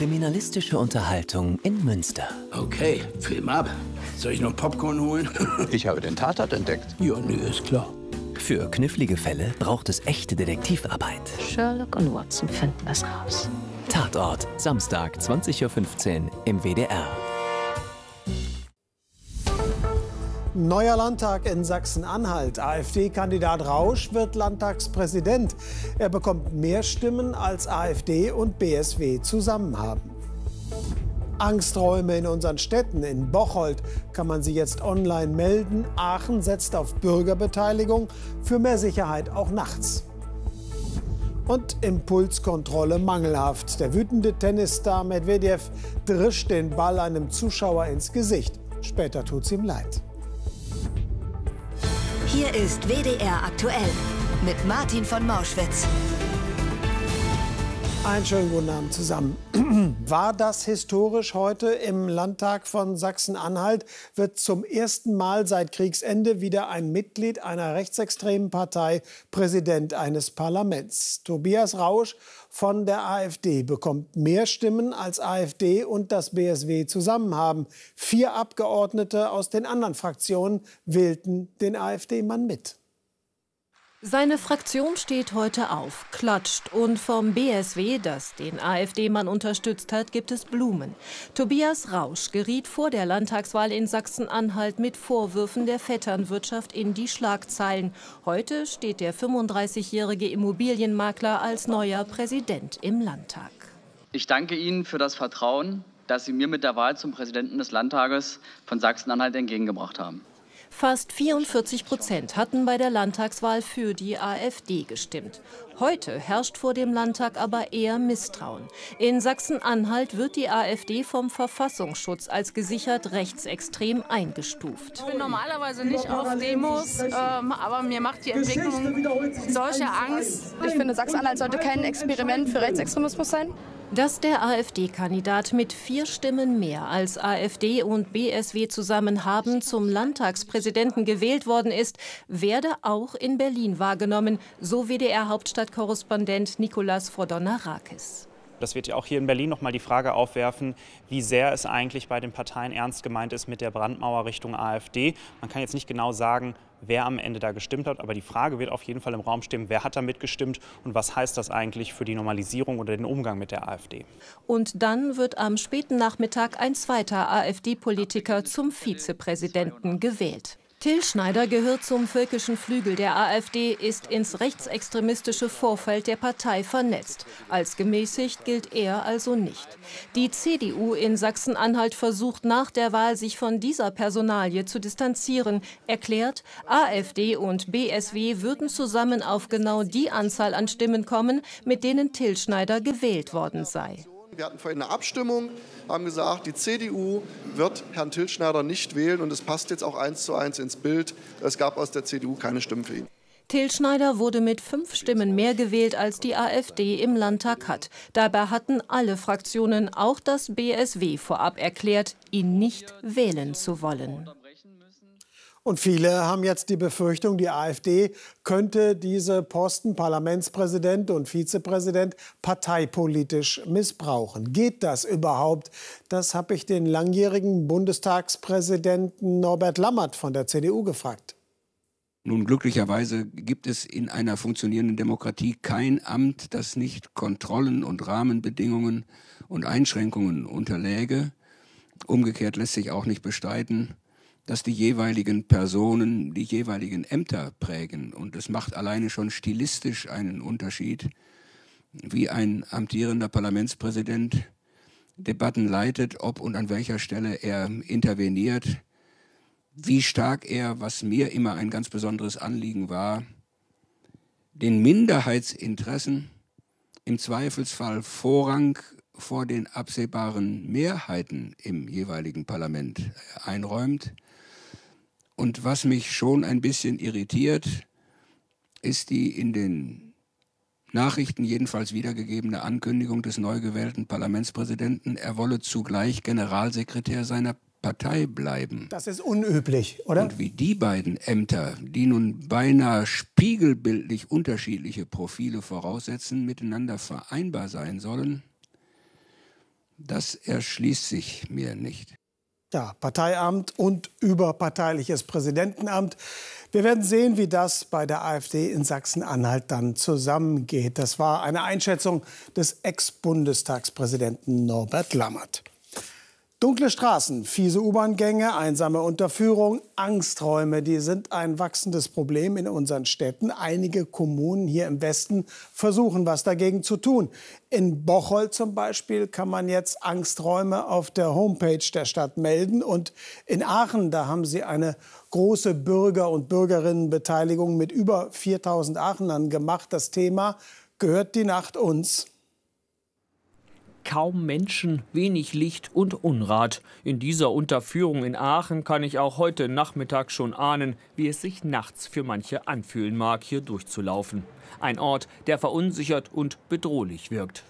Kriminalistische Unterhaltung in Münster. Okay, Film ab. Soll ich noch Popcorn holen? Ich habe den Tatort entdeckt. Ja, nö, ist klar. Für knifflige Fälle braucht es echte Detektivarbeit. Sherlock und Watson finden das raus. Tatort, Samstag, 20:15 Uhr im WDR. Neuer Landtag in Sachsen-Anhalt. AfD-Kandidat Rausch wird Landtagspräsident. Er bekommt mehr Stimmen, als AfD und BSW zusammen haben. Angsträume in unseren Städten. In Bocholt kann man sie jetzt online melden. Aachen setzt auf Bürgerbeteiligung für mehr Sicherheit auch nachts. Und Impulskontrolle mangelhaft. Der wütende Tennisstar Medvedev drischt den Ball einem Zuschauer ins Gesicht. Später tut's ihm leid. Hier ist WDR aktuell mit Martin von Mauschwitz. Einen schönen guten Abend zusammen. War das historisch heute im Landtag von Sachsen-Anhalt? Wird zum ersten Mal seit Kriegsende wieder ein Mitglied einer rechtsextremen Partei Präsident eines Parlaments. Tobias Rausch von der AfD bekommt mehr Stimmen, als AfD und das BSW zusammen haben. 4 Abgeordnete aus den anderen Fraktionen wählten den AfD-Mann mit. Seine Fraktion steht heute auf, klatscht und vom BSW, das den AfD-Mann unterstützt hat, gibt es Blumen. Tobias Rausch geriet vor der Landtagswahl in Sachsen-Anhalt mit Vorwürfen der Vetternwirtschaft in die Schlagzeilen. Heute steht der 35-jährige Immobilienmakler als neuer Präsident im Landtag. Ich danke Ihnen für das Vertrauen, das Sie mir mit der Wahl zum Präsidenten des Landtages von Sachsen-Anhalt entgegengebracht haben. Fast 44% hatten bei der Landtagswahl für die AfD gestimmt. Heute herrscht vor dem Landtag aber eher Misstrauen. In Sachsen-Anhalt wird die AfD vom Verfassungsschutz als gesichert rechtsextrem eingestuft. Ich bin normalerweise nicht auf Demos, aber mir macht die Entwicklung solche Angst. Ich finde, Sachsen-Anhalt sollte kein Experiment für Rechtsextremismus sein. Dass der AfD-Kandidat mit 4 Stimmen mehr als AfD und BSW zusammen haben zum Landtagspräsidenten gewählt worden ist, werde auch in Berlin wahrgenommen, so WDR-Hauptstadtkorrespondent Nicolas Frodona-Rakis. Das wird ja auch hier in Berlin noch mal die Frage aufwerfen, wie sehr es eigentlich bei den Parteien ernst gemeint ist mit der Brandmauer Richtung AfD. Man kann jetzt nicht genau sagen, wer am Ende da gestimmt hat, aber die Frage wird auf jeden Fall im Raum stehen, wer hat da mitgestimmt und was heißt das eigentlich für die Normalisierung oder den Umgang mit der AfD. Und dann wird am späten Nachmittag ein zweiter AfD-Politiker zum Vizepräsidenten gewählt. Till Schneider gehört zum völkischen Flügel der AfD, ist ins rechtsextremistische Vorfeld der Partei vernetzt. Als gemäßigt gilt er also nicht. Die CDU in Sachsen-Anhalt versucht nach der Wahl, sich von dieser Personalie zu distanzieren, erklärt, AfD und BSW würden zusammen auf genau die Anzahl an Stimmen kommen, mit denen Till Schneider gewählt worden sei. Wir hatten vorhin eine Abstimmung, haben gesagt, die CDU wird Herrn Till Schneider nicht wählen und es passt jetzt auch 1:1 ins Bild. Es gab aus der CDU keine Stimmen für ihn. Till Schneider wurde mit 5 Stimmen mehr gewählt, als die AfD im Landtag hat. Dabei hatten alle Fraktionen, auch das BSW, vorab erklärt, ihn nicht wählen zu wollen. Und viele haben jetzt die Befürchtung, die AfD könnte diese Posten Parlamentspräsident und Vizepräsident parteipolitisch missbrauchen. Geht das überhaupt? Das habe ich den langjährigen Bundestagspräsidenten Norbert Lammert von der CDU gefragt. Nun, glücklicherweise gibt es in einer funktionierenden Demokratie kein Amt, das nicht Kontrollen und Rahmenbedingungen und Einschränkungen unterläge. Umgekehrt lässt sich auch nicht bestreiten, dass die jeweiligen Personen die jeweiligen Ämter prägen. Und es macht alleine schon stilistisch einen Unterschied, wie ein amtierender Parlamentspräsident Debatten leitet, ob und an welcher Stelle er interveniert, wie stark er, was mir immer ein ganz besonderes Anliegen war, den Minderheitsinteressen im Zweifelsfall Vorrang vor den absehbaren Mehrheiten im jeweiligen Parlament einräumt. Und was mich schon ein bisschen irritiert, ist die in den Nachrichten jedenfalls wiedergegebene Ankündigung des neu gewählten Parlamentspräsidenten, er wolle zugleich Generalsekretär seiner Partei bleiben. Das ist unüblich, oder? Und wie die beiden Ämter, die nun beinahe spiegelbildlich unterschiedliche Profile voraussetzen, miteinander vereinbar sein sollen, Das erschließt sich mir nicht. Ja, Parteiamt und überparteiliches Präsidentenamt. Wir werden sehen, wie das bei der AfD in Sachsen-Anhalt dann zusammengeht. Das war eine Einschätzung des Ex-Bundestagspräsidenten Norbert Lammert. Dunkle Straßen, fiese U-Bahn-Gänge, einsame Unterführung, Angsträume, die sind ein wachsendes Problem in unseren Städten. Einige Kommunen hier im Westen versuchen, was dagegen zu tun. In Bocholt zum Beispiel kann man jetzt Angsträume auf der Homepage der Stadt melden. Und in Aachen, da haben sie eine große Bürger- und Bürgerinnenbeteiligung mit über 4.000 Aachenern gemacht. Das Thema: Gehört die Nacht uns? Kaum Menschen, wenig Licht und Unrat. In dieser Unterführung in Aachen kann ich auch heute Nachmittag schon ahnen, wie es sich nachts für manche anfühlen mag, hier durchzulaufen. Ein Ort, der verunsichert und bedrohlich wirkt.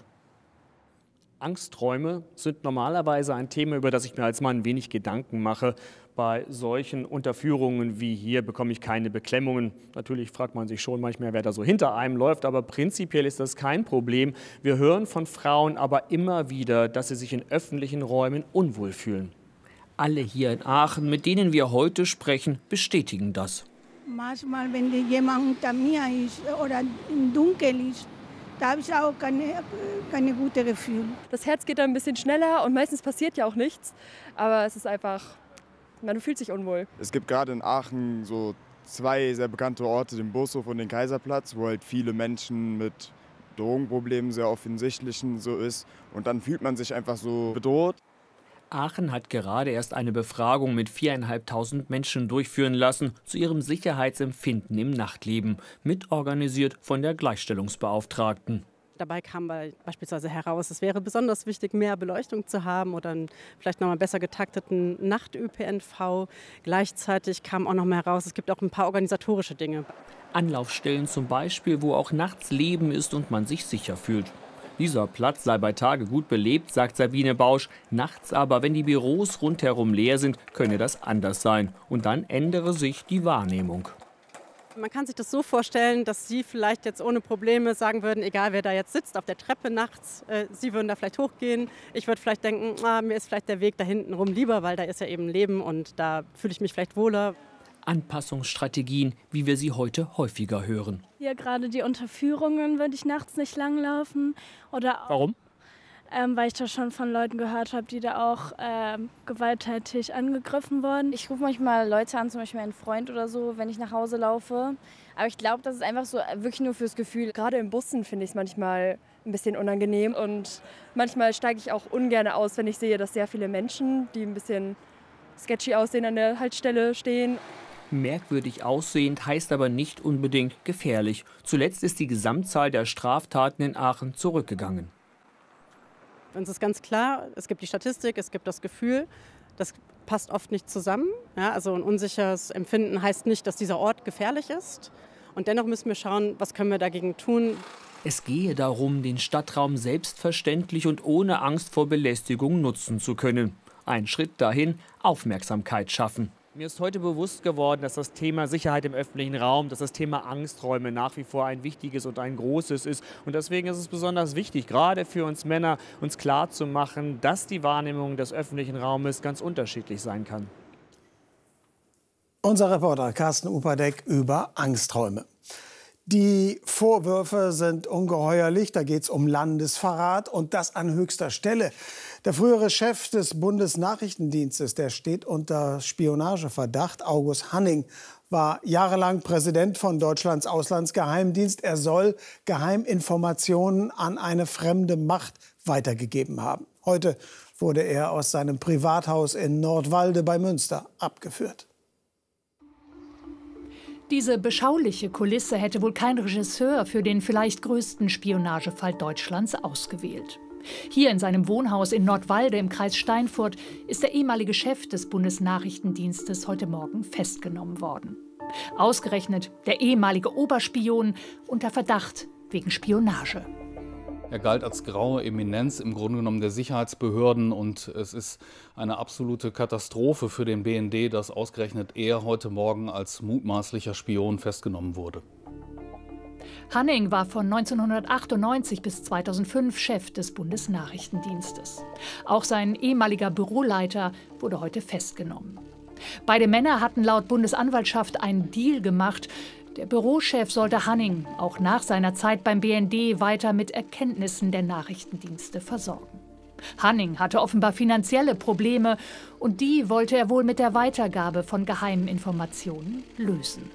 Angsträume sind normalerweise ein Thema, über das ich mir als Mann wenig Gedanken mache. Bei solchen Unterführungen wie hier bekomme ich keine Beklemmungen. Natürlich fragt man sich schon manchmal, wer da so hinter einem läuft, aber prinzipiell ist das kein Problem. Wir hören von Frauen aber immer wieder, dass sie sich in öffentlichen Räumen unwohl fühlen. Alle hier in Aachen, mit denen wir heute sprechen, bestätigen das. Manchmal, wenn jemand unter mir ist oder im Dunkeln ist, da habe ich auch keine gute Gefühle. Das Herz geht dann ein bisschen schneller und meistens passiert ja auch nichts. Aber es ist einfach, man fühlt sich unwohl. Es gibt gerade in Aachen so zwei sehr bekannte Orte, den Boshof und den Kaiserplatz, wo halt viele Menschen mit Drogenproblemen sehr offensichtlichen so ist. Und dann fühlt man sich einfach so bedroht. Aachen hat gerade erst eine Befragung mit 4.500 Menschen durchführen lassen zu ihrem Sicherheitsempfinden im Nachtleben, mitorganisiert von der Gleichstellungsbeauftragten. Dabei kam beispielsweise heraus, es wäre besonders wichtig, mehr Beleuchtung zu haben oder einen vielleicht noch mal besser getakteten Nacht-ÖPNV. Gleichzeitig kam auch noch mal heraus, es gibt auch ein paar organisatorische Dinge. Anlaufstellen zum Beispiel, wo auch nachts Leben ist und man sich sicher fühlt. Dieser Platz sei bei Tage gut belebt, sagt Sabine Bausch. Nachts aber, wenn die Büros rundherum leer sind, könne das anders sein. Und dann ändere sich die Wahrnehmung. Man kann sich das so vorstellen, dass Sie vielleicht jetzt ohne Probleme sagen würden, egal wer da jetzt sitzt auf der Treppe nachts, Sie würden da vielleicht hochgehen. Ich würde vielleicht denken, mir ist vielleicht der Weg da hinten rum lieber, weil da ist ja eben Leben und da fühle ich mich vielleicht wohler. Anpassungsstrategien, wie wir sie heute häufiger hören. Hier gerade die Unterführungen würde ich nachts nicht langlaufen. Warum? Weil ich da schon von Leuten gehört habe, die da auch gewalttätig angegriffen wurden. Ich rufe manchmal Leute an, zum Beispiel einen Freund oder so, wenn ich nach Hause laufe. Aber ich glaube, das ist einfach so wirklich nur fürs Gefühl. Gerade in Bussen finde ich es manchmal ein bisschen unangenehm. Und manchmal steige ich auch ungern aus, wenn ich sehe, dass sehr viele Menschen, die ein bisschen sketchy aussehen, an der Haltestelle stehen. Merkwürdig aussehend heißt aber nicht unbedingt gefährlich. Zuletzt ist die Gesamtzahl der Straftaten in Aachen zurückgegangen. Uns ist ganz klar, es gibt die Statistik, es gibt das Gefühl, das passt oft nicht zusammen. Ja, also ein unsicheres Empfinden heißt nicht, dass dieser Ort gefährlich ist. Und dennoch müssen wir schauen, was können wir dagegen tun. Es gehe darum, den Stadtraum selbstverständlich und ohne Angst vor Belästigung nutzen zu können. Ein Schritt dahin, Aufmerksamkeit schaffen. Mir ist heute bewusst geworden, dass das Thema Sicherheit im öffentlichen Raum, dass das Thema Angsträume nach wie vor ein wichtiges und ein großes ist. Und deswegen ist es besonders wichtig, gerade für uns Männer, uns klarzumachen, dass die Wahrnehmung des öffentlichen Raumes ganz unterschiedlich sein kann. Unser Reporter Carsten Upadek über Angsträume. Die Vorwürfe sind ungeheuerlich. Da geht es um Landesverrat und das an höchster Stelle. Der frühere Chef des Bundesnachrichtendienstes, der steht unter Spionageverdacht. August Hanning war jahrelang Präsident von Deutschlands Auslandsgeheimdienst. Er soll Geheiminformationen an eine fremde Macht weitergegeben haben. Heute wurde er aus seinem Privathaus in Nordwalde bei Münster abgeführt. Diese beschauliche Kulisse hätte wohl kein Regisseur für den vielleicht größten Spionagefall Deutschlands ausgewählt. Hier in seinem Wohnhaus in Nordwalde im Kreis Steinfurt ist der ehemalige Chef des Bundesnachrichtendienstes heute Morgen festgenommen worden. Ausgerechnet der ehemalige Oberspion unter Verdacht wegen Spionage. Er galt als graue Eminenz im Grunde genommen der Sicherheitsbehörden und es ist eine absolute Katastrophe für den BND, dass ausgerechnet er heute Morgen als mutmaßlicher Spion festgenommen wurde. Hanning war von 1998 bis 2005 Chef des Bundesnachrichtendienstes. Auch sein ehemaliger Büroleiter wurde heute festgenommen. Beide Männer hatten laut Bundesanwaltschaft einen Deal gemacht. Der Bürochef sollte Hanning auch nach seiner Zeit beim BND weiter mit Erkenntnissen der Nachrichtendienste versorgen. Hanning hatte offenbar finanzielle Probleme und die wollte er wohl mit der Weitergabe von geheimen Informationen lösen.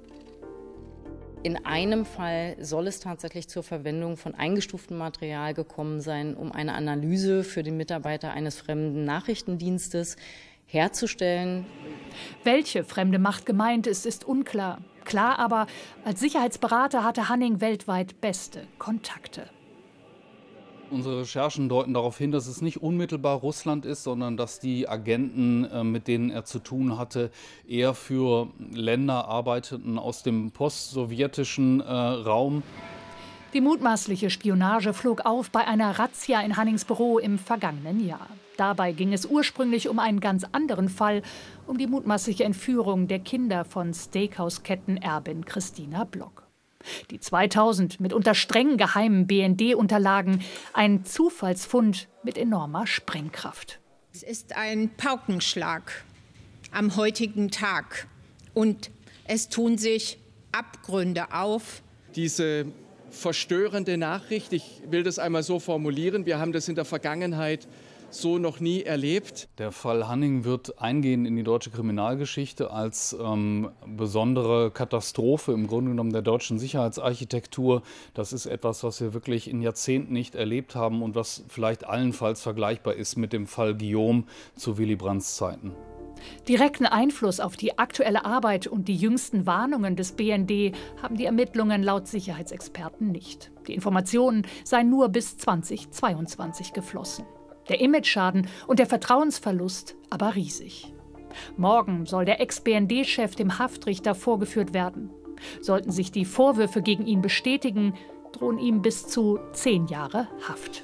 In einem Fall soll es tatsächlich zur Verwendung von eingestuftem Material gekommen sein, um eine Analyse für den Mitarbeiter eines fremden Nachrichtendienstes herzustellen. Welche fremde Macht gemeint ist, ist unklar. Klar aber, als Sicherheitsberater hatte Hanning weltweit beste Kontakte. Unsere Recherchen deuten darauf hin, dass es nicht unmittelbar Russland ist, sondern dass die Agenten, mit denen er zu tun hatte, eher für Länder arbeiteten aus dem postsowjetischen Raum. Die mutmaßliche Spionage flog auf bei einer Razzia in Hannings Büro im vergangenen Jahr. Dabei ging es ursprünglich um einen ganz anderen Fall, um die mutmaßliche Entführung der Kinder von Steakhouse-Kettenerbin Christina Block. Die 2000 mitunter streng geheimen BND-Unterlagen, ein Zufallsfund mit enormer Sprengkraft. Es ist ein Paukenschlag am heutigen Tag und es tun sich Abgründe auf. Diese verstörende Nachricht, ich will das einmal so formulieren, wir haben das in der Vergangenheit so noch nie erlebt. Der Fall Hanning wird eingehen in die deutsche Kriminalgeschichte als besondere Katastrophe im Grunde genommen der deutschen Sicherheitsarchitektur. Das ist etwas, was wir wirklich in Jahrzehnten nicht erlebt haben und was vielleicht allenfalls vergleichbar ist mit dem Fall Guillaume zu Willy Brandts Zeiten. Direkten Einfluss auf die aktuelle Arbeit und die jüngsten Warnungen des BND haben die Ermittlungen laut Sicherheitsexperten nicht. Die Informationen seien nur bis 2022 geflossen. Der Imageschaden und der Vertrauensverlust aber riesig. Morgen soll der Ex-BND-Chef dem Haftrichter vorgeführt werden. Sollten sich die Vorwürfe gegen ihn bestätigen, drohen ihm bis zu 10 Jahre Haft.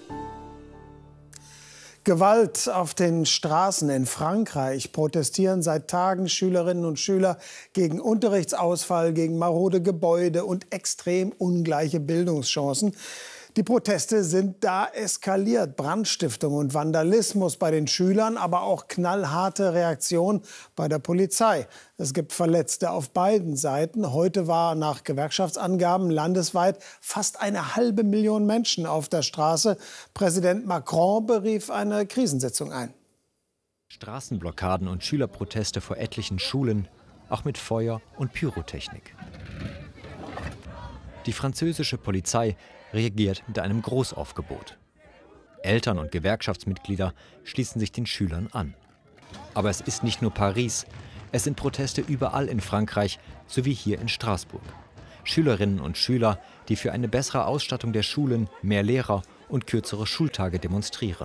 Gewalt auf den Straßen in Frankreich. Protestieren seit Tagen Schülerinnen und Schüler gegen Unterrichtsausfall, gegen marode Gebäude und extrem ungleiche Bildungschancen. Die Proteste sind da eskaliert. Brandstiftung und Vandalismus bei den Schülern, aber auch knallharte Reaktion bei der Polizei. Es gibt Verletzte auf beiden Seiten. Heute war nach Gewerkschaftsangaben landesweit fast 500.000 Menschen auf der Straße. Präsident Macron berief eine Krisensitzung ein. Straßenblockaden und Schülerproteste vor etlichen Schulen, auch mit Feuer und Pyrotechnik. Die französische Polizei reagiert mit einem Großaufgebot. Eltern und Gewerkschaftsmitglieder schließen sich den Schülern an. Aber es ist nicht nur Paris, es sind Proteste überall in Frankreich, sowie hier in Straßburg. Schülerinnen und Schüler, die für eine bessere Ausstattung der Schulen, mehr Lehrer und kürzere Schultage demonstrieren.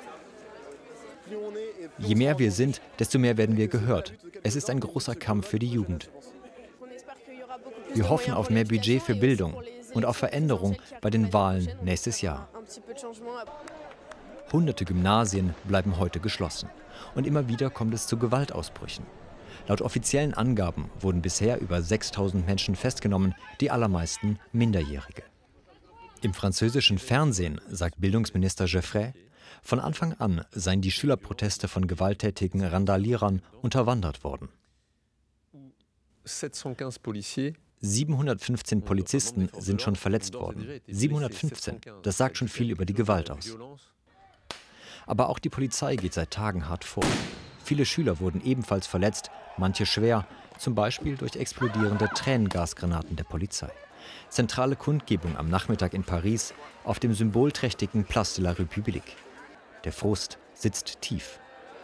Je mehr wir sind, desto mehr werden wir gehört. Es ist ein großer Kampf für die Jugend. Wir hoffen auf mehr Budget für Bildung und auf Veränderung bei den Wahlen nächstes Jahr. Hunderte Gymnasien bleiben heute geschlossen. Und immer wieder kommt es zu Gewaltausbrüchen. Laut offiziellen Angaben wurden bisher über 6.000 Menschen festgenommen, die allermeisten Minderjährige. Im französischen Fernsehen sagt Bildungsminister Geoffroy, von Anfang an seien die Schülerproteste von gewalttätigen Randalierern unterwandert worden. 715 Polizisten sind schon verletzt worden. 715, das sagt schon viel über die Gewalt aus. Aber auch die Polizei geht seit Tagen hart vor. Viele Schüler wurden ebenfalls verletzt, manche schwer, zum Beispiel durch explodierende Tränengasgranaten der Polizei. Zentrale Kundgebung am Nachmittag in Paris auf dem symbolträchtigen Place de la République. Der Frust sitzt tief.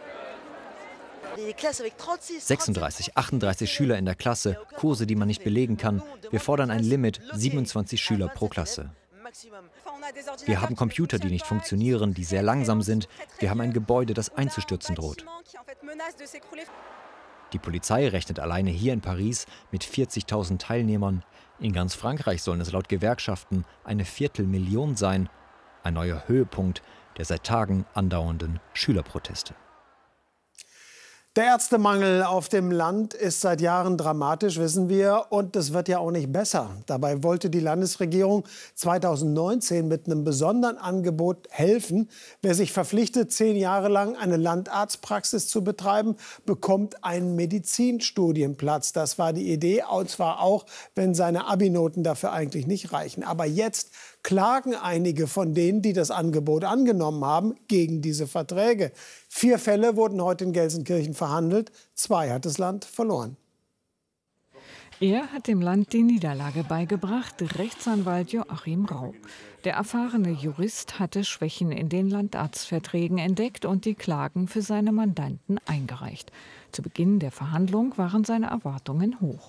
36, 38 Schüler in der Klasse, Kurse, die man nicht belegen kann. Wir fordern ein Limit, 27 Schüler pro Klasse. Wir haben Computer, die nicht funktionieren, die sehr langsam sind. Wir haben ein Gebäude, das einzustürzen droht. Die Polizei rechnet alleine hier in Paris mit 40.000 Teilnehmern. In ganz Frankreich sollen es laut Gewerkschaften 250.000 sein. Ein neuer Höhepunkt der seit Tagen andauernden Schülerproteste. Der Ärztemangel auf dem Land ist seit Jahren dramatisch, wissen wir, und es wird ja auch nicht besser. Dabei wollte die Landesregierung 2019 mit einem besonderen Angebot helfen. Wer sich verpflichtet, 10 Jahre lang eine Landarztpraxis zu betreiben, bekommt einen Medizinstudienplatz. Das war die Idee, und zwar auch, wenn seine Abi-Noten dafür eigentlich nicht reichen. Aber jetzt klagen einige von denen, die das Angebot angenommen haben, gegen diese Verträge. 4 Fälle wurden heute in Gelsenkirchen verhandelt. 2 hat das Land verloren. Er hat dem Land die Niederlage beigebracht, Rechtsanwalt Joachim Rau. Der erfahrene Jurist hatte Schwächen in den Landarztverträgen entdeckt und die Klagen für seine Mandanten eingereicht. Zu Beginn der Verhandlung waren seine Erwartungen hoch.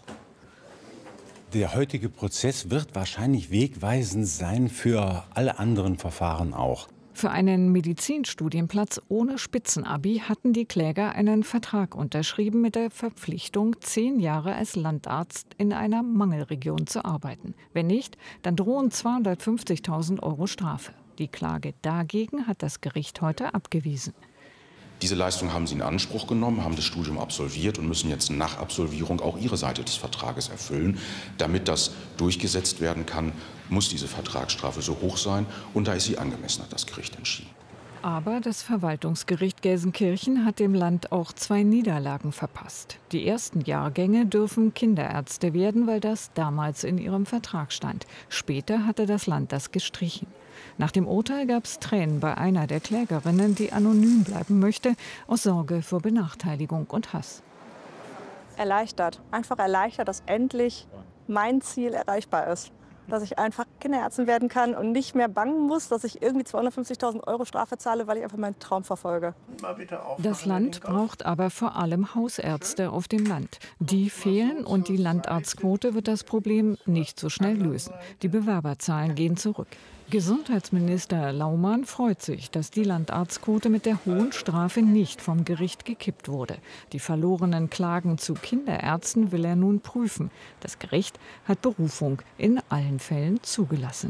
Der heutige Prozess wird wahrscheinlich wegweisend sein für alle anderen Verfahren auch. Für einen Medizinstudienplatz ohne Spitzenabi hatten die Kläger einen Vertrag unterschrieben mit der Verpflichtung, 10 Jahre als Landarzt in einer Mangelregion zu arbeiten. Wenn nicht, dann drohen 250.000 € Strafe. Die Klage dagegen hat das Gericht heute abgewiesen. Diese Leistung haben sie in Anspruch genommen, haben das Studium absolviert und müssen jetzt nach Absolvierung auch ihre Seite des Vertrages erfüllen. Damit das durchgesetzt werden kann, muss diese Vertragsstrafe so hoch sein. Und da ist sie angemessen, hat das Gericht entschieden. Aber das Verwaltungsgericht Gelsenkirchen hat dem Land auch 2 Niederlagen verpasst. Die ersten Jahrgänge dürfen Kinderärzte werden, weil das damals in ihrem Vertrag stand. Später hatte das Land das gestrichen. Nach dem Urteil gab es Tränen bei einer der Klägerinnen, die anonym bleiben möchte, aus Sorge vor Benachteiligung und Hass. Erleichtert, einfach erleichtert, dass endlich mein Ziel erreichbar ist. Dass ich einfach Kinderärztin werden kann und nicht mehr bangen muss, dass ich irgendwie 250.000 € Strafe zahle, weil ich einfach meinen Traum verfolge. Das Land braucht aber vor allem Hausärzte auf dem Land. Die fehlen und die Landarztquote wird das Problem nicht so schnell lösen. Die Bewerberzahlen gehen zurück. Gesundheitsminister Laumann freut sich, dass die Landarztquote mit der hohen Strafe nicht vom Gericht gekippt wurde. Die verlorenen Klagen zu Kinderärzten will er nun prüfen. Das Gericht hat Berufung in allen Fällen zugelassen.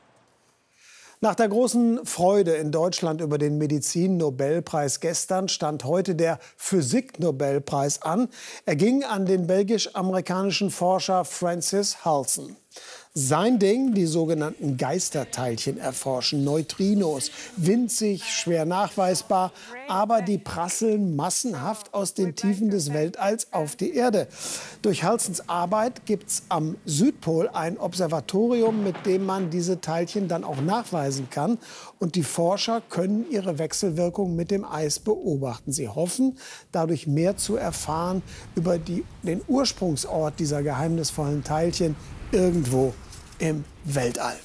Nach der großen Freude in Deutschland über den Medizin-Nobelpreis gestern stand heute der Physik-Nobelpreis an. Er ging an den belgisch-amerikanischen Forscher Francis Halsen. Sein Ding, die sogenannten Geisterteilchen erforschen, Neutrinos, winzig, schwer nachweisbar, aber die prasseln massenhaft aus den Tiefen des Weltalls auf die Erde. Durch Halsens Arbeit gibt es am Südpol ein Observatorium, mit dem man diese Teilchen dann auch nachweisen kann. Und die Forscher können ihre Wechselwirkung mit dem Eis beobachten. Sie hoffen, dadurch mehr zu erfahren über den Ursprungsort dieser geheimnisvollen Teilchen irgendwo im Weltall.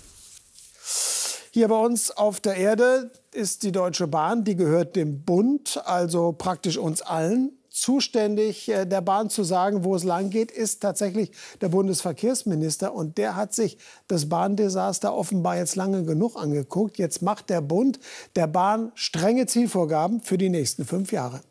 Hier bei uns auf der Erde ist die Deutsche Bahn, die gehört dem Bund, also praktisch uns allen. Zuständig der Bahn zu sagen, wo es lang geht, ist tatsächlich der Bundesverkehrsminister. Und der hat sich das Bahndesaster offenbar jetzt lange genug angeguckt. Jetzt macht der Bund der Bahn strenge Zielvorgaben für die nächsten 5 Jahre.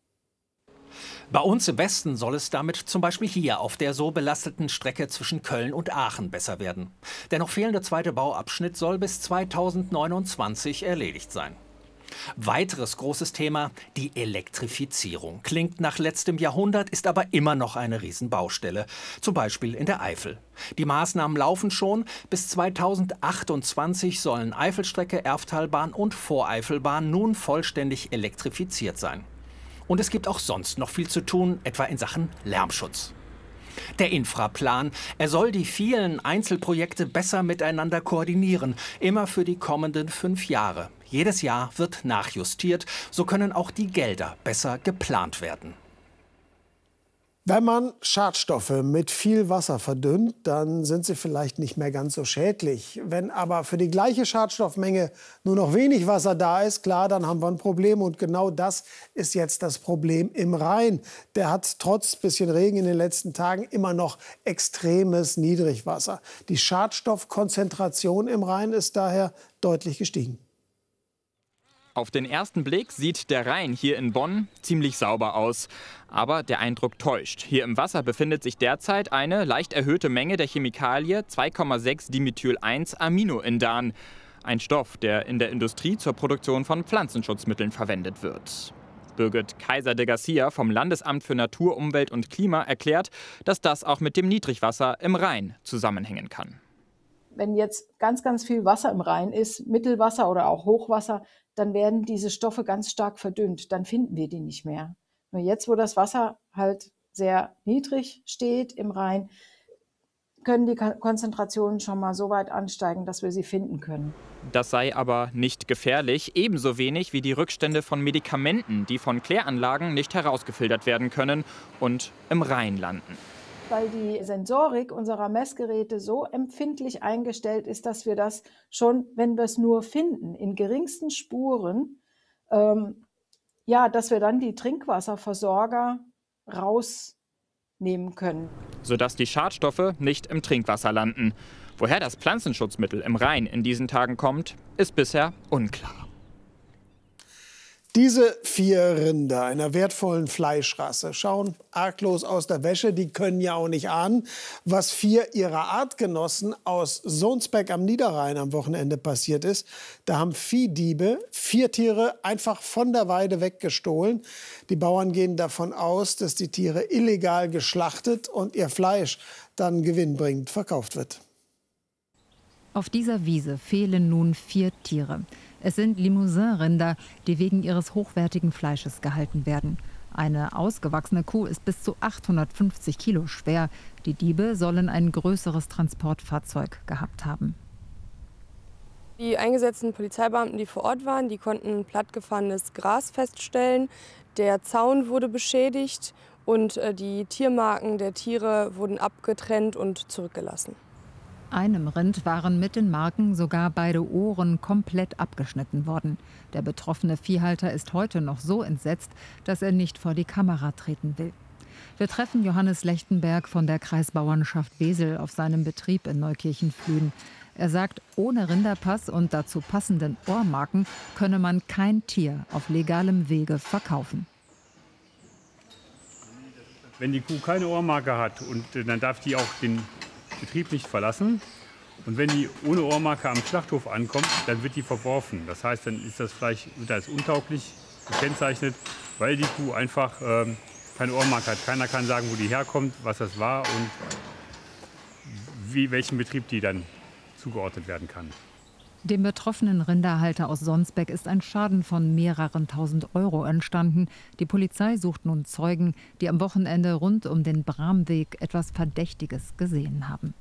Bei uns im Westen soll es damit zum Beispiel hier auf der so belasteten Strecke zwischen Köln und Aachen besser werden. Der noch fehlende zweite Bauabschnitt soll bis 2029 erledigt sein. Weiteres großes Thema, die Elektrifizierung. Klingt nach letztem Jahrhundert, ist aber immer noch eine Riesenbaustelle. Zum Beispiel in der Eifel. Die Maßnahmen laufen schon. Bis 2028 sollen Eifelstrecke, Erftalbahn und Voreifelbahn nun vollständig elektrifiziert sein. Und es gibt auch sonst noch viel zu tun, etwa in Sachen Lärmschutz. Der Infraplan, er soll die vielen Einzelprojekte besser miteinander koordinieren, immer für die kommenden 5 Jahre. Jedes Jahr wird nachjustiert, so können auch die Gelder besser geplant werden. Wenn man Schadstoffe mit viel Wasser verdünnt, dann sind sie vielleicht nicht mehr ganz so schädlich. Wenn aber für die gleiche Schadstoffmenge nur noch wenig Wasser da ist, klar, dann haben wir ein Problem. Und genau das ist jetzt das Problem im Rhein. Der hat trotz bisschen Regen in den letzten Tagen immer noch extremes Niedrigwasser. Die Schadstoffkonzentration im Rhein ist daher deutlich gestiegen. Auf den ersten Blick sieht der Rhein hier in Bonn ziemlich sauber aus. Aber der Eindruck täuscht. Hier im Wasser befindet sich derzeit eine leicht erhöhte Menge der Chemikalie 2,6-Dimethyl-1-Aminoindan. Ein Stoff, der in der Industrie zur Produktion von Pflanzenschutzmitteln verwendet wird. Birgit Kaiser de Garcia vom Landesamt für Natur, Umwelt und Klima erklärt, dass das auch mit dem Niedrigwasser im Rhein zusammenhängen kann. Wenn jetzt ganz, ganz viel Wasser im Rhein ist, Mittelwasser oder auch Hochwasser, dann werden diese Stoffe ganz stark verdünnt. Dann finden wir die nicht mehr. Nur jetzt, wo das Wasser halt sehr niedrig steht im Rhein, können die Konzentrationen schon mal so weit ansteigen, dass wir sie finden können. Das sei aber nicht gefährlich, ebenso wenig wie die Rückstände von Medikamenten, die von Kläranlagen nicht herausgefiltert werden können und im Rhein landen. Weil die Sensorik unserer Messgeräte so empfindlich eingestellt ist, dass wir das schon, wenn wir es nur finden, in geringsten Spuren, dass wir dann die Trinkwasserversorger rausnehmen können. Sodass die Schadstoffe nicht im Trinkwasser landen. Woher das Pflanzenschutzmittel im Rhein in diesen Tagen kommt, ist bisher unklar. Diese 4 Rinder einer wertvollen Fleischrasse schauen arglos aus der Wäsche. Die können ja auch nicht ahnen, was 4 ihrer Artgenossen aus Sohnsbeck am Niederrhein am Wochenende passiert ist. Da haben Viehdiebe 4 Tiere einfach von der Weide weggestohlen. Die Bauern gehen davon aus, dass die Tiere illegal geschlachtet und ihr Fleisch dann gewinnbringend verkauft wird. Auf dieser Wiese fehlen nun 4 Tiere. Es sind Limousin-Rinder, die wegen ihres hochwertigen Fleisches gehalten werden. Eine ausgewachsene Kuh ist bis zu 850 Kilo schwer. Die Diebe sollen ein größeres Transportfahrzeug gehabt haben. Die eingesetzten Polizeibeamten, die vor Ort waren, die konnten plattgefahrenes Gras feststellen. Der Zaun wurde beschädigt und die Tiermarken der Tiere wurden abgetrennt und zurückgelassen. Einem Rind waren mit den Marken sogar beide Ohren komplett abgeschnitten worden. Der betroffene Viehhalter ist heute noch so entsetzt, dass er nicht vor die Kamera treten will. Wir treffen Johannes Lechtenberg von der Kreisbauernschaft Wesel auf seinem Betrieb in Neukirchen-Flühen. Er sagt, ohne Rinderpass und dazu passenden Ohrmarken könne man kein Tier auf legalem Wege verkaufen. Wenn die Kuh keine Ohrmarke hat, und dann darf die auch den Betrieb nicht verlassen. Und wenn die ohne Ohrmarke am Schlachthof ankommt, dann wird die verworfen. Das heißt, dann ist das Fleisch als untauglich gekennzeichnet, weil die Kuh einfach keine Ohrmarke hat. Keiner kann sagen, wo die herkommt, was das war und welchem Betrieb die dann zugeordnet werden kann. Dem betroffenen Rinderhalter aus Sonsbeck ist ein Schaden von mehreren tausend Euro entstanden. Die Polizei sucht nun Zeugen, die am Wochenende rund um den Bramweg etwas Verdächtiges gesehen haben.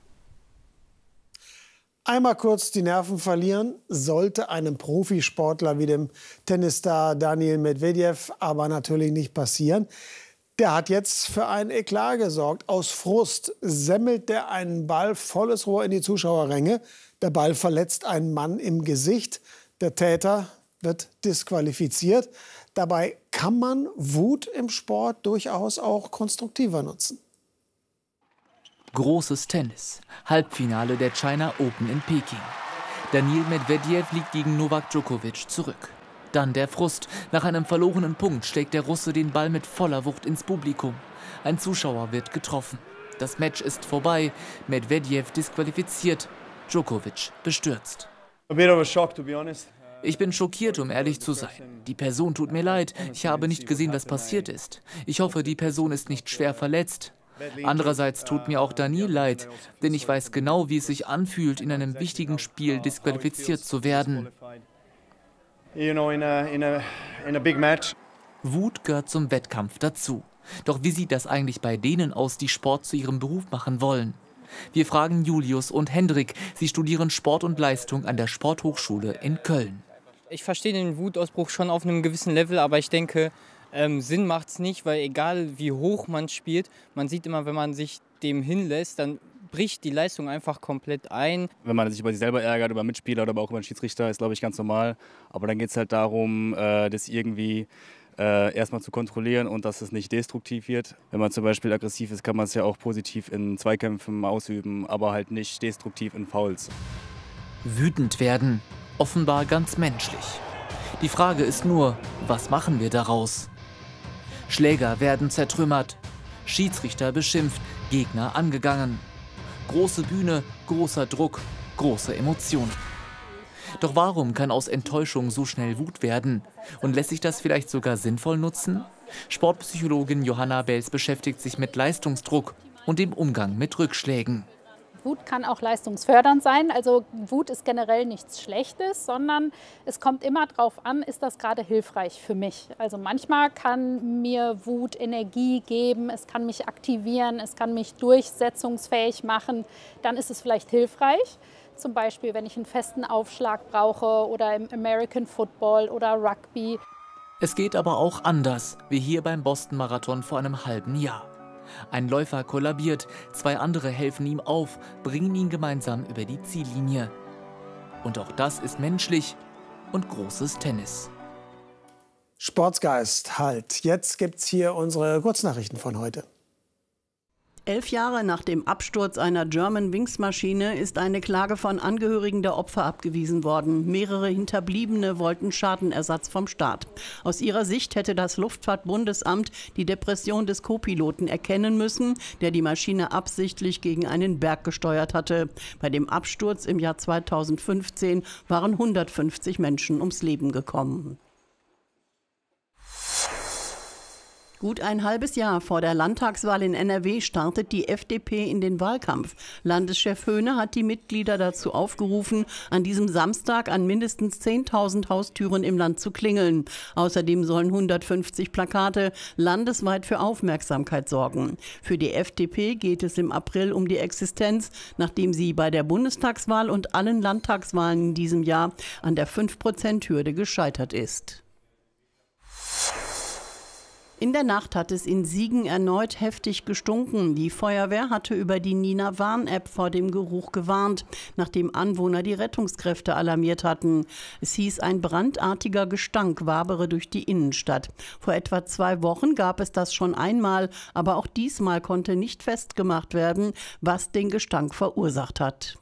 Einmal kurz die Nerven verlieren sollte einem Profisportler wie dem Tennisstar Daniil Medvedev aber natürlich nicht passieren. Der hat jetzt für einen Eklat gesorgt. Aus Frust semmelt der einen Ball volles Rohr in die Zuschauerränge. Der Ball verletzt einen Mann im Gesicht. Der Täter wird disqualifiziert. Dabei kann man Wut im Sport durchaus auch konstruktiver nutzen. Großes Tennis. Halbfinale der China Open in Peking. Daniil Medvedev liegt gegen Novak Djokovic zurück. Dann der Frust. Nach einem verlorenen Punkt schlägt der Russe den Ball mit voller Wucht ins Publikum. Ein Zuschauer wird getroffen. Das Match ist vorbei. Medvedev disqualifiziert. Djokovic bestürzt. Ich bin schockiert, um ehrlich zu sein. Die Person tut mir leid. Ich habe nicht gesehen, was passiert ist. Ich hoffe, die Person ist nicht schwer verletzt. Andererseits tut mir auch Daniil leid, denn ich weiß genau, wie es sich anfühlt, in einem wichtigen Spiel disqualifiziert zu werden. Wut gehört zum Wettkampf dazu. Doch wie sieht das eigentlich bei denen aus, die Sport zu ihrem Beruf machen wollen? Wir fragen Julius und Hendrik. Sie studieren Sport und Leistung an der Sporthochschule in Köln. Ich verstehe den Wutausbruch schon auf einem gewissen Level, aber ich denke, Sinn macht es nicht, weil egal wie hoch man spielt, man sieht immer, wenn man sich dem hinlässt, dann bricht die Leistung einfach komplett ein. Wenn man sich über sich selber ärgert, über Mitspieler oder aber auch über den Schiedsrichter, ist, glaube ich, ganz normal. Aber dann geht es halt darum, das irgendwie erstmal zu kontrollieren und dass es nicht destruktiv wird. Wenn man zum Beispiel aggressiv ist, kann man es ja auch positiv in Zweikämpfen ausüben, aber halt nicht destruktiv in Fouls. Wütend werden, offenbar ganz menschlich. Die Frage ist nur, was machen wir daraus? Schläger werden zertrümmert, Schiedsrichter beschimpft, Gegner angegangen. Große Bühne, großer Druck, große Emotionen. Doch warum kann aus Enttäuschung so schnell Wut werden? Und lässt sich das vielleicht sogar sinnvoll nutzen? Sportpsychologin Johanna Belz beschäftigt sich mit Leistungsdruck und dem Umgang mit Rückschlägen. Wut kann auch leistungsfördernd sein. Also Wut ist generell nichts Schlechtes, sondern es kommt immer darauf an, ist das gerade hilfreich für mich. Also manchmal kann mir Wut Energie geben, es kann mich aktivieren, es kann mich durchsetzungsfähig machen. Dann ist es vielleicht hilfreich. Zum Beispiel, wenn ich einen festen Aufschlag brauche oder im American Football oder Rugby. Es geht aber auch anders, wie hier beim Boston-Marathon vor einem halben Jahr. Ein Läufer kollabiert, 2 andere helfen ihm auf, bringen ihn gemeinsam über die Ziellinie. Und auch das ist menschlich und großes Tennis. Sportsgeist halt. Jetzt gibt's hier unsere Kurznachrichten von heute. 11 Jahre nach dem Absturz einer Germanwings-Maschine ist eine Klage von Angehörigen der Opfer abgewiesen worden. Mehrere Hinterbliebene wollten Schadenersatz vom Staat. Aus ihrer Sicht hätte das Luftfahrtbundesamt die Depression des Co-Piloten erkennen müssen, der die Maschine absichtlich gegen einen Berg gesteuert hatte. Bei dem Absturz im Jahr 2015 waren 150 Menschen ums Leben gekommen. Gut ein halbes Jahr vor der Landtagswahl in NRW startet die FDP in den Wahlkampf. Landeschef Höhne hat die Mitglieder dazu aufgerufen, an diesem Samstag an mindestens 10.000 Haustüren im Land zu klingeln. Außerdem sollen 150 Plakate landesweit für Aufmerksamkeit sorgen. Für die FDP geht es im April um die Existenz, nachdem sie bei der Bundestagswahl und allen Landtagswahlen in diesem Jahr an der 5%-Hürde gescheitert ist. In der Nacht hat es in Siegen erneut heftig gestunken. Die Feuerwehr hatte über die Nina-Warn-App vor dem Geruch gewarnt, nachdem Anwohner die Rettungskräfte alarmiert hatten. Es hieß, ein brandartiger Gestank wabere durch die Innenstadt. Vor etwa 2 Wochen gab es das schon einmal, aber auch diesmal konnte nicht festgemacht werden, was den Gestank verursacht hat.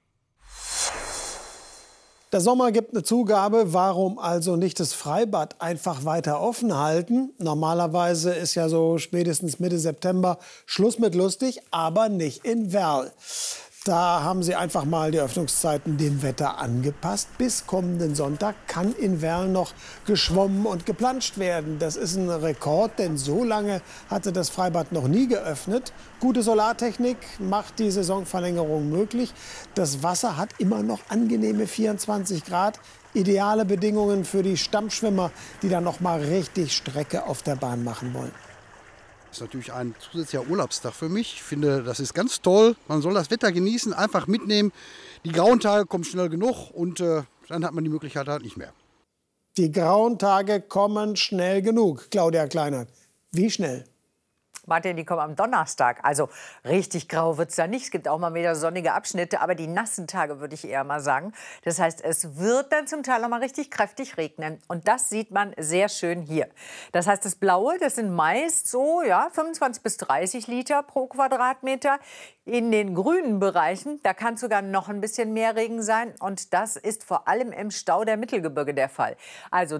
Der Sommer gibt eine Zugabe, warum also nicht das Freibad einfach weiter offen halten? Normalerweise ist ja so spätestens Mitte September Schluss mit lustig, aber nicht in Werl. Da haben sie einfach mal die Öffnungszeiten dem Wetter angepasst. Bis kommenden Sonntag kann in Werl noch geschwommen und geplanscht werden. Das ist ein Rekord, denn so lange hatte das Freibad noch nie geöffnet. Gute Solartechnik macht die Saisonverlängerung möglich. Das Wasser hat immer noch angenehme 24 Grad. Ideale Bedingungen für die Stammschwimmer, die dann noch mal richtig Strecke auf der Bahn machen wollen. Das ist natürlich ein zusätzlicher Urlaubstag für mich. Ich finde, das ist ganz toll. Man soll das Wetter genießen, einfach mitnehmen. Die grauen Tage kommen schnell genug und dann hat man die Möglichkeit halt nicht mehr. Die grauen Tage kommen schnell genug. Claudia Kleinert, wie schnell? Martin, die kommen am Donnerstag. Also richtig grau wird es da nicht. Es gibt auch mal wieder sonnige Abschnitte, aber die nassen Tage würde ich eher mal sagen. Das heißt, es wird dann zum Teil auch mal richtig kräftig regnen. Und das sieht man sehr schön hier. Das heißt, das Blaue, das sind meist so 25 bis 30 Liter pro Quadratmeter. In den grünen Bereichen, da kann sogar noch ein bisschen mehr Regen sein. Und das ist vor allem im Stau der Mittelgebirge der Fall. Also